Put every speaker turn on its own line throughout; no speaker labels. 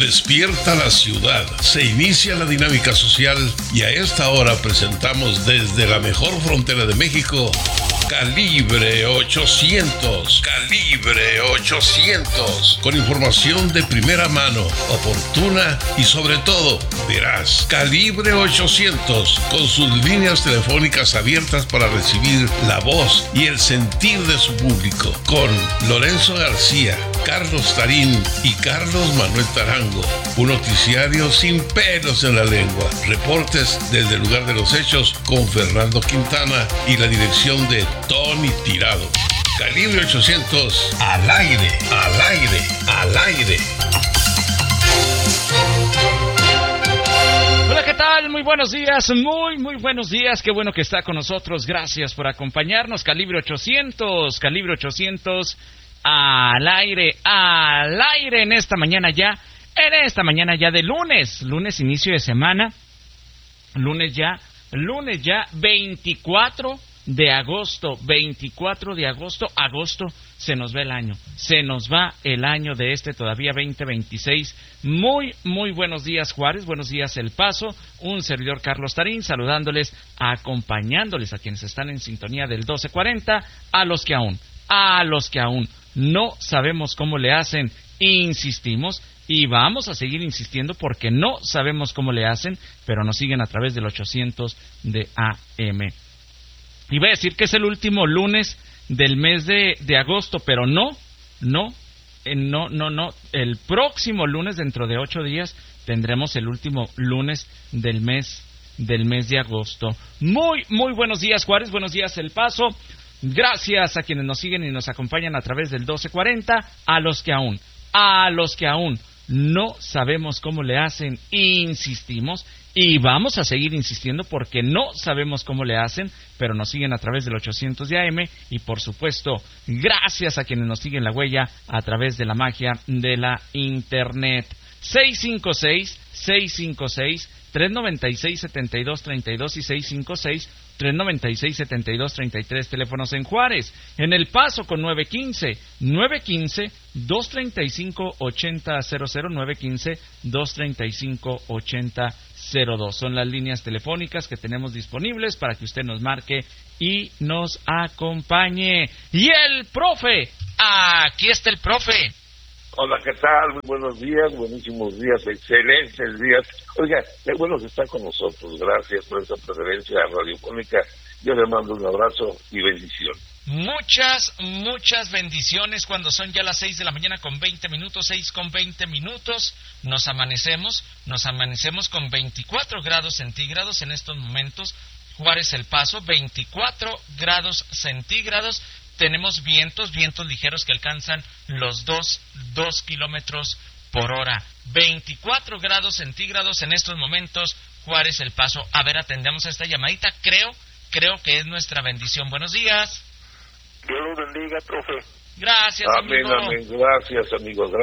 Despierta la ciudad, se inicia la dinámica social y a esta hora presentamos desde la mejor frontera de México, Calibre 800. Calibre 800. Con información de primera mano, oportuna y sobre todo veraz. Calibre 800. Con sus líneas telefónicas abiertas para recibir la voz y el sentir de su público. Con Lorenzo García, Carlos Tarín y Carlos Manuel Tarango. Un noticiario sin pelos en la lengua. Reportes desde el lugar de los hechos con Fernando Quintana y la dirección de Tony Tirado. Calibre 800, al aire, al aire, al aire.
Hola, ¿qué tal? Muy buenos días, muy buenos días. Qué bueno que está con nosotros. Gracias por acompañarnos. Calibre 800, Calibre 800, al aire en esta mañana ya de lunes inicio de semana, lunes ya 24 de agosto, agosto, se nos va el año de este todavía 2026. Muy buenos días, Juárez, buenos días, El Paso, un servidor Carlos Tarín, saludándoles, acompañándoles a quienes están en sintonía del 1240, a los que aún no sabemos cómo le hacen, insistimos y vamos a seguir insistiendo porque no sabemos cómo le hacen, pero nos siguen a través del 800 de AM. Iba a decir que es el último lunes del mes de agosto, pero no. El próximo lunes, dentro de 8 días, tendremos el último lunes del mes de agosto. Muy buenos días, Juárez, buenos días, El Paso. Gracias a quienes nos siguen y nos acompañan a través del 1240, a los que aún no sabemos cómo le hacen, insistimos y vamos a seguir insistiendo porque no sabemos cómo le hacen, pero nos siguen a través del 800 de AM y por supuesto, gracias a quienes nos siguen la huella a través de la magia de la internet. 656-396-7232 y 656-396-7233, teléfonos en Juárez. En El Paso con 915-235-8000, 915-235-8002. Son las líneas telefónicas que tenemos disponibles para que usted nos marque y nos acompañe. Y el profe, aquí está el profe.
Hola, ¿qué tal? Muy buenos días, buenísimos días, excelentes días. Oiga, qué bueno que está con nosotros. Gracias por esa preferencia radiofónica. Yo le mando un abrazo y bendición.
Muchas bendiciones cuando son ya las 6 de la mañana con 20 minutos, 6 con 20 minutos. Nos amanecemos con 24 grados centígrados en estos momentos. Juárez, El Paso, 24 grados centígrados. Tenemos vientos ligeros que alcanzan los 2 kilómetros por hora. 24 grados centígrados en estos momentos, Juárez, El Paso. A ver, atendemos a esta llamadita. Creo que es nuestra bendición. Buenos días.
Dios los bendiga, profe.
Gracias,
amén,
amigo.
Amén. Gracias, amigos.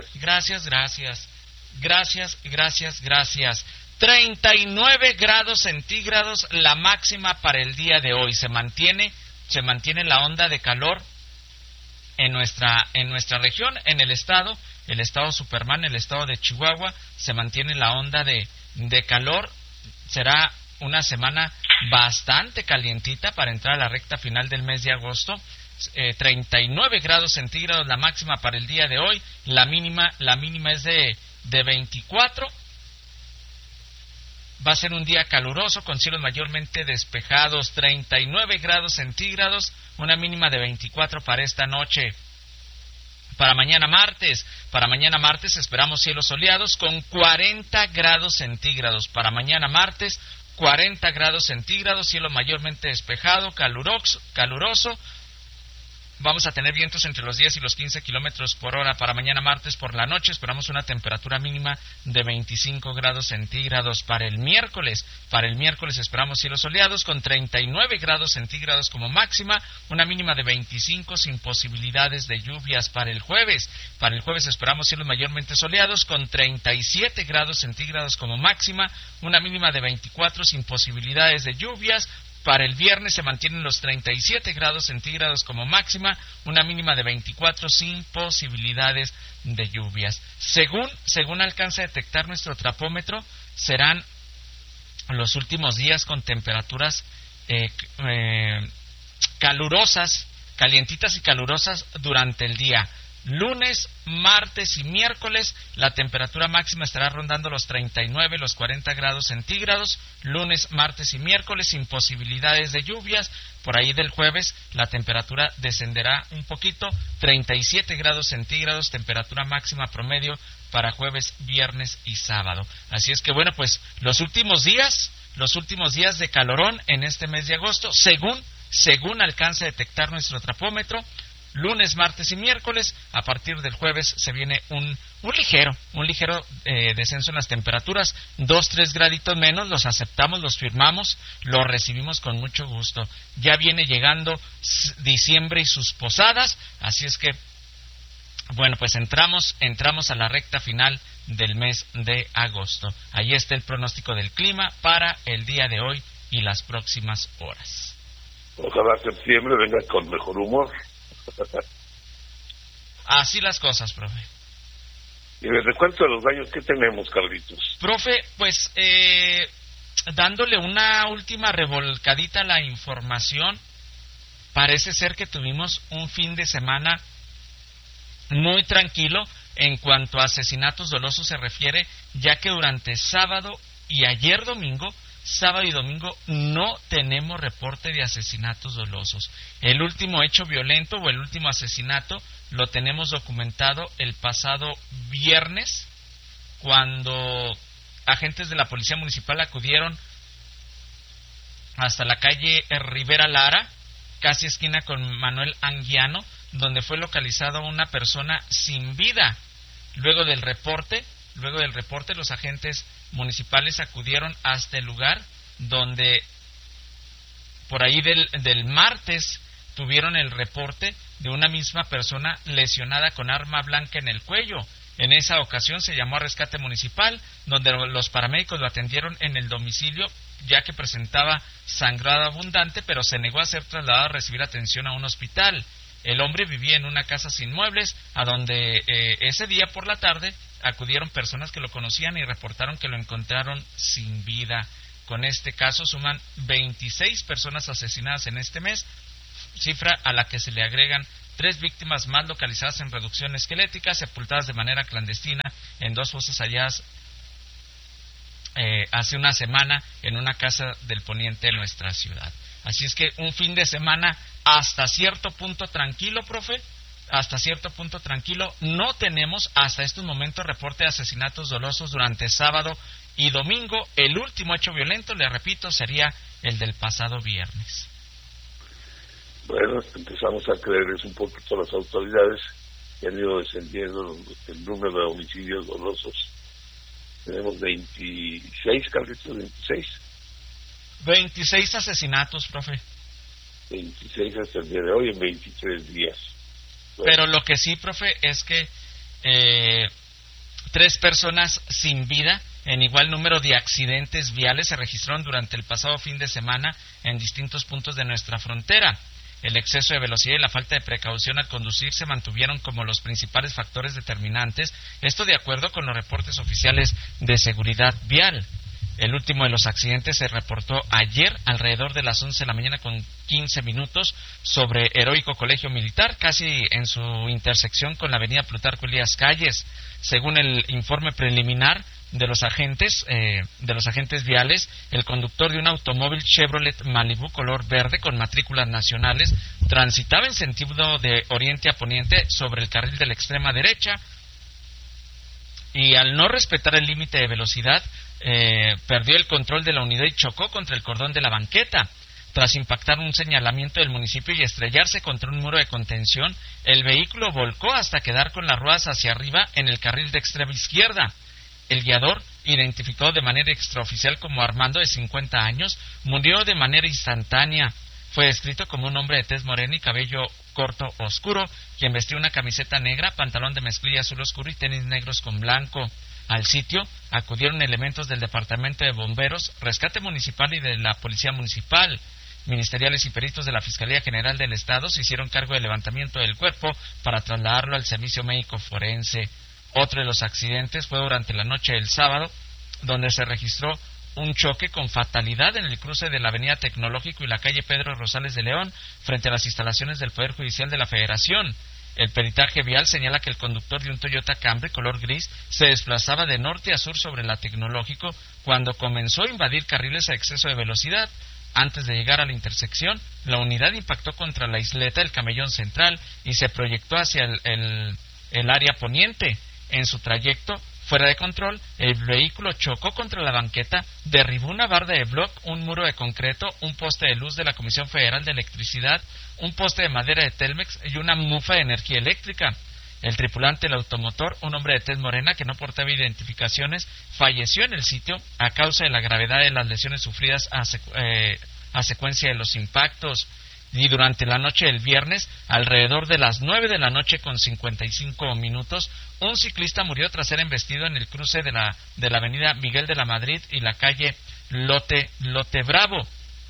Gracias. 39 grados centígrados la máxima para el día de hoy. Se mantiene la onda de calor en nuestra región, en el estado Superman, el estado de Chihuahua, se mantiene la onda de calor. Será una semana bastante calientita para entrar a la recta final del mes de agosto. 39 grados centígrados la máxima para el día de hoy, la mínima es de 24. Va a ser un día caluroso con cielos mayormente despejados, 39 grados centígrados, una mínima de 24 para esta noche. Para mañana martes esperamos cielos soleados con 40 grados centígrados. Para mañana martes, 40 grados centígrados, cielo mayormente despejado, caluroso. Vamos a tener vientos entre los 10 y los 15 kilómetros por hora. Para mañana martes por la noche esperamos una temperatura mínima de 25 grados centígrados. Para el miércoles esperamos cielos soleados con 39 grados centígrados como máxima, una mínima de 25 sin posibilidades de lluvias. Para el jueves esperamos cielos mayormente soleados con 37 grados centígrados como máxima, una mínima de 24 sin posibilidades de lluvias. Para el viernes se mantienen los 37 grados centígrados como máxima, una mínima de 24 sin posibilidades de lluvias. Según alcanza a detectar nuestro trapómetro, serán los últimos días con temperaturas calurosas, calientitas y calurosas durante el día. Lunes, martes y miércoles la temperatura máxima estará rondando los 39, los 40 grados centígrados. Lunes, martes y miércoles sin posibilidades de lluvias. Por ahí del jueves la temperatura descenderá un poquito, 37 grados centígrados, temperatura máxima promedio para jueves, viernes y sábado. Así es que bueno, pues los últimos días de calorón en este mes de agosto, según alcanza a detectar nuestro trapómetro. Lunes, martes y miércoles. A partir del jueves se viene un ligero descenso en las temperaturas, 2-3 graditos menos. Los aceptamos, los firmamos, los recibimos con mucho gusto. Ya viene llegando diciembre y sus posadas, así es que bueno, pues entramos a la recta final del mes de agosto. Ahí está el pronóstico del clima para el día de hoy y las próximas horas.
Ojalá septiembre venga con mejor humor.
Así las cosas, profe.
Y de recuento de los daños, ¿qué tenemos, Carlitos?
Profe, pues dándole una última revolcadita a la información, parece ser que tuvimos un fin de semana muy tranquilo en cuanto a asesinatos dolosos se refiere, ya que durante sábado y domingo no tenemos reporte de asesinatos dolosos. El último hecho violento o el último asesinato lo tenemos documentado el pasado viernes, cuando agentes de la Policía Municipal acudieron hasta la calle Rivera Lara, casi esquina con Manuel Anguiano, donde fue localizada una persona sin vida. Luego del reporte, los agentes municipales acudieron hasta el lugar, donde por ahí del martes tuvieron el reporte de una misma persona lesionada con arma blanca en el cuello. En esa ocasión se llamó a rescate municipal, donde los paramédicos lo atendieron en el domicilio, ya que presentaba sangrado abundante, pero se negó a ser trasladado a recibir atención a un hospital. El hombre vivía en una casa sin muebles, a donde ese día por la tarde acudieron personas que lo conocían y reportaron que lo encontraron sin vida. Con este caso suman 26 personas asesinadas en este mes, cifra a la que se le agregan 3 víctimas más localizadas en reducción esquelética, sepultadas de manera clandestina en 2 fosas halladas hace una semana en una casa del poniente de nuestra ciudad. Así es que un fin de semana hasta cierto punto tranquilo, profe, hasta cierto punto tranquilo. No tenemos hasta estos momentos reporte de asesinatos dolosos durante sábado y domingo. El último hecho violento, le repito, sería el del pasado viernes.
Bueno, empezamos a creerles un poquito a las autoridades que han ido descendiendo el número de homicidios dolosos. Tenemos 26, Carlitos,
26 asesinatos, profe.
26 hasta el día de hoy en 23 días. Bueno.
Pero lo que sí, profe, es que 3 personas sin vida en igual número de accidentes viales se registraron durante el pasado fin de semana en distintos puntos de nuestra frontera. El exceso de velocidad y la falta de precaución al conducir se mantuvieron como los principales factores determinantes, esto de acuerdo con los reportes oficiales de seguridad vial. El último de los accidentes se reportó ayer alrededor de las 11 de la mañana con 15 minutos sobre Heroico Colegio Militar, casi en su intersección con la avenida Plutarco Elías Calles. Según el informe preliminar de los agentes viales, el conductor de un automóvil Chevrolet Malibu color verde con matrículas nacionales transitaba en sentido de oriente a poniente sobre el carril de la extrema derecha y al no respetar el límite de velocidad perdió el control de la unidad y chocó contra el cordón de la banqueta. Tras impactar un señalamiento del municipio y estrellarse contra un muro de contención, el vehículo volcó hasta quedar con las ruedas hacia arriba en el carril de extrema izquierda. El guiador, identificado de manera extraoficial como Armando, de 50 años, murió de manera instantánea. Fue descrito como un hombre de tez morena y cabello corto oscuro, quien vestía una camiseta negra, pantalón de mezclilla azul oscuro y tenis negros con blanco. Al sitio acudieron elementos del Departamento de Bomberos, Rescate Municipal y de la Policía Municipal. ministeriales y peritos de la Fiscalía General del Estado se hicieron cargo del levantamiento del cuerpo para trasladarlo al servicio médico forense. Otro de los accidentes fue durante la noche del sábado, donde se registró un choque con fatalidad en el cruce de la Avenida Tecnológico y la calle Pedro Rosales de León, frente a las instalaciones del Poder Judicial de la Federación. El peritaje vial señala que el conductor de un Toyota Camry color gris se desplazaba de norte a sur sobre la Tecnológico cuando comenzó a invadir carriles a exceso de velocidad. Antes de llegar a la intersección, la unidad impactó contra la isleta del Camellón Central y se proyectó hacia el área poniente. En su trayecto, fuera de control, el vehículo chocó contra la banqueta, derribó una barda de bloc, un muro de concreto, un poste de luz de la Comisión Federal de Electricidad, un poste de madera de Telmex y una mufa de energía eléctrica. El tripulante del automotor, un hombre de tez morena que no portaba identificaciones, falleció en el sitio a causa de la gravedad de las lesiones sufridas a secuencia de los impactos. Y durante la noche del viernes, alrededor de las 9 de la noche con 55 minutos, un ciclista murió tras ser embestido en el cruce de la avenida Miguel de la Madrid y la calle Lote Bravo.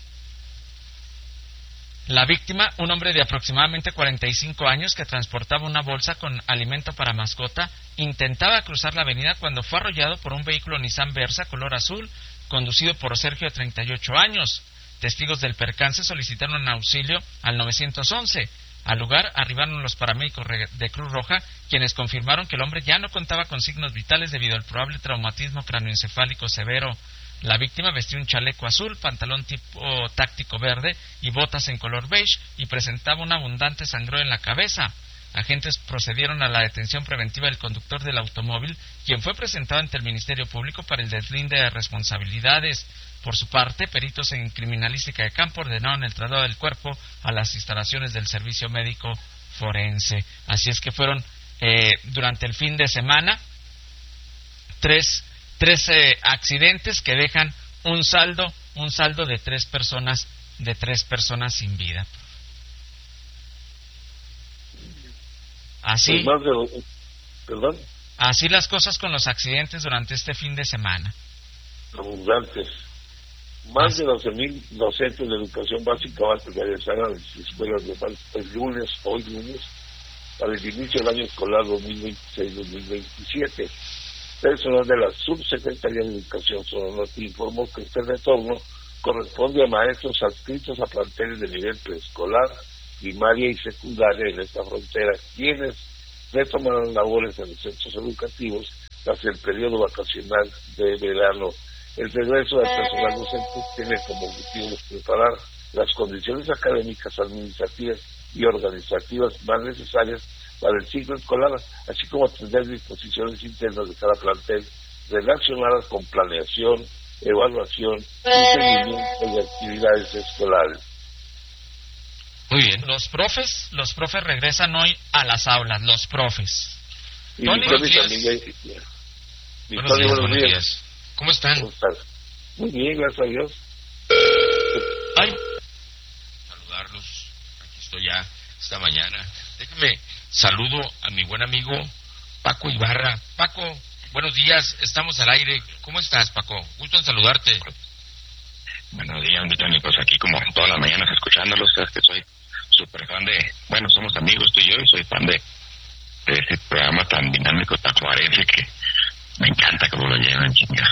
La víctima, un hombre de aproximadamente 45 años que transportaba una bolsa con alimento para mascota, intentaba cruzar la avenida cuando fue arrollado por un vehículo Nissan Versa color azul, conducido por Sergio de 38 años. Testigos del percance solicitaron auxilio al 911. Al lugar arribaron los paramédicos de Cruz Roja, quienes confirmaron que el hombre ya no contaba con signos vitales debido al probable traumatismo cráneoencefálico severo. La víctima vestía un chaleco azul, pantalón tipo táctico verde y botas en color beige y presentaba un abundante sangrón en la cabeza. Agentes procedieron a la detención preventiva del conductor del automóvil, quien fue presentado ante el Ministerio Público para el deslinde de responsabilidades. Por su parte, peritos en criminalística de campo ordenaron el traslado del cuerpo a las instalaciones del Servicio Médico Forense. Así es que fueron durante el fin de semana tres accidentes que dejan un saldo de tres personas sin vida. Así, así las cosas con los accidentes durante este fin de semana.
Abundantes. Más de 12,000 docentes de educación básica van a regresar a las escuelas de hoy lunes, para el inicio del año escolar 2026-2027. Personal de la Subsecretaría de Educación Sonora informó que este retorno corresponde a maestros adscritos a planteles de nivel preescolar, primaria y secundaria en esta frontera, quienes retomarán labores en los centros educativos tras el periodo vacacional de verano. El regreso del personal docente tiene como objetivo preparar las condiciones académicas, administrativas y organizativas más necesarias para el ciclo escolar, así como atender disposiciones internas de cada plantel relacionadas con planeación, evaluación y seguimiento de actividades escolares.
Muy bien. Los profes regresan hoy a las aulas, los profes.
Y buenos días.
Buenos días. ¿Cómo están?
¿Cómo estás? Muy bien, gracias a Dios.
Ay.
Saludarlos. Aquí estoy ya esta mañana. Déjame saludo a mi buen amigo Paco Ibarra. Paco, buenos días. Estamos al aire. ¿Cómo estás, Paco? Gusto en saludarte.
Buenos días, Tony. Pues aquí como todas las mañanas escuchándolos. Sabes que soy súper fan bueno, somos amigos tú y yo, y soy fan de ese programa tan dinámico, tan juarense, que me encanta cómo lo llevan, chinga.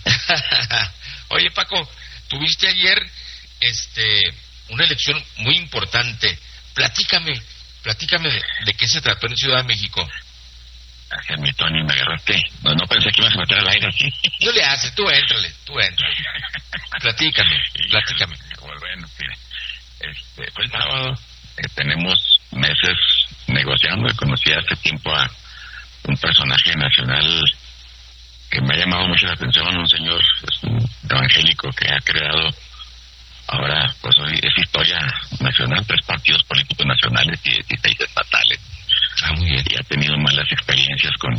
Oye, Paco, tuviste ayer una elección muy importante. Platícame de qué se trató en Ciudad de México.
Gracias, mi Tony, me agarraste. No pensé que ibas a meter al aire así.
No le haces, tú éntrale. Platícame.
Bueno, mira, fue el sábado, tenemos meses negociando, y conocí hace tiempo a un personaje nacional que me ha llamado mucho la atención, un señor evangélico que ha creado ahora, pues hoy es historia nacional, 3 partidos políticos nacionales y 16 estatales.
Muy bien.
Y ha tenido malas experiencias con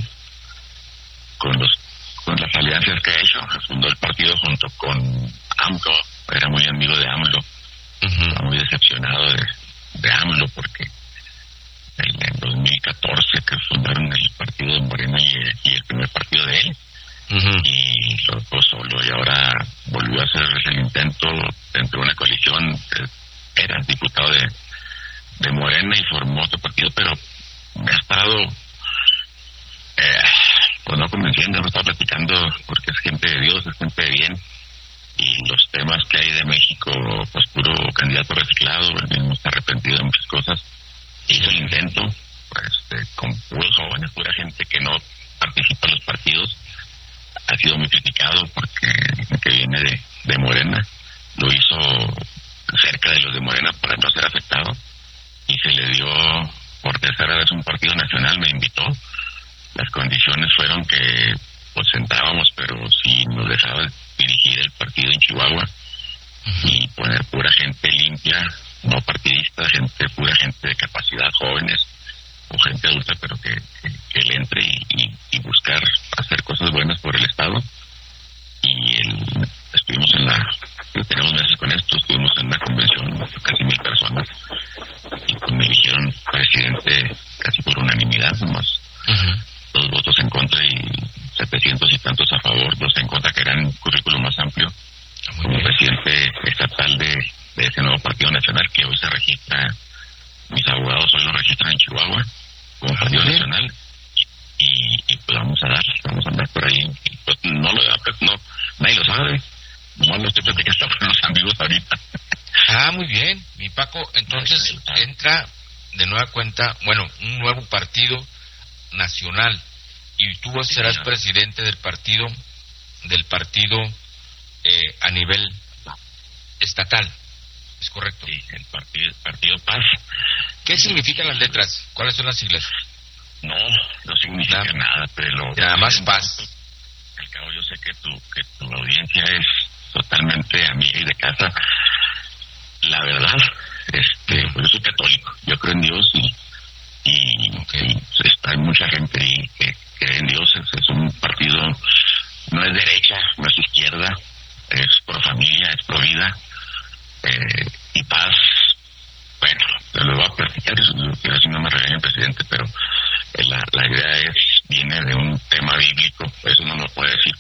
las alianzas que ha hecho. Fundó el partido junto con AMLO, era muy amigo de AMLO. Estaba muy decepcionado de AMLO porque en 2014 que fundaron el partido de Morena y el primer partido de él, y tocó solo y ahora volvió a hacer el intento dentro de una coalición. Era diputado de Morena y formó otro partido, pero me ha estado pues no convenciendo, me está platicando, porque es gente de Dios, es gente de bien, y los temas que hay de México, pues puro candidato reciclado, el mismo está arrepentido de muchas cosas. Hizo el intento, pues con puros jóvenes, pura gente que no participa en los partidos. Ha sido muy criticado porque que viene de Morena, lo hizo cerca de los de Morena para no ser afectado, y se le dio por tercera vez un partido nacional, me invitó. Las condiciones fueron que pues entrábamos, pero si nos dejaba dirigir el partido en Chihuahua y poner pura gente limpia, no partidista, pura gente de capacidad, jóvenes o gente adulta, pero que le entre y buscar hacer cosas buenas por el Estado. Y estuvimos tenemos meses con esto, estuvimos en una convención, casi 1,000 personas, y pues me eligieron presidente casi por unanimidad, nomás 2 votos en contra y 700 y tantos a favor, 2 en contra, que eran un currículum más amplio. Como presidente estatal de ese nuevo partido nacional, que hoy se registra, mis abogados hoy lo registran en Chihuahua como partido nacional, y pues vamos a andar por ahí. Y pues no nadie lo sabe, no lo estoy platicando con los amigos ahorita.
Muy bien, mi Paco, entonces entra de nueva cuenta, un nuevo partido nacional, y tú serás presidente del partido a nivel estatal, ¿es correcto?
Sí, el partido Paz.
¿Qué significan las letras? ¿Cuáles son las siglas?
No significa nada, pero
nada más Paz.
Al cabo, yo sé que tu audiencia es totalmente amiga y de casa. La verdad, pues yo soy católico, yo creo en Dios y hay mucha gente ahí que cree en Dios. Es un partido, no es derecha, no es izquierda, es pro familia, es pro vida, y Paz. Bueno, lo voy a platicar, quiero decir, no me regañen, presidente, pero la idea viene de un tema bíblico, eso no lo puede decir